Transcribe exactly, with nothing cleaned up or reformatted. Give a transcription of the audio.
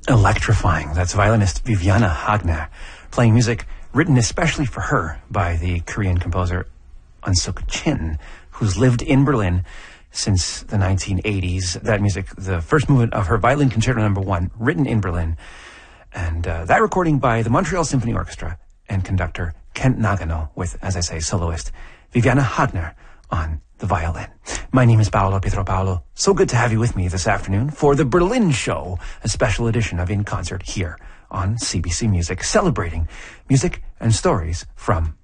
Electrifying. That's violinist Viviana Hagner playing music written especially for her by the Korean composer Eun Suk Chin, who's lived in Berlin since the nineteen eighties. That music, the first movement of her Violin Concerto Number One, written in Berlin, and uh, that recording by the Montreal Symphony Orchestra and conductor Kent Nagano, with, as I say, soloist Viviana Hagner on the violin. My name is Paolo Pietro Paolo. So good to have you with me this afternoon for the Berlin Show, a special edition of In Concert here on C B C Music, celebrating music and stories from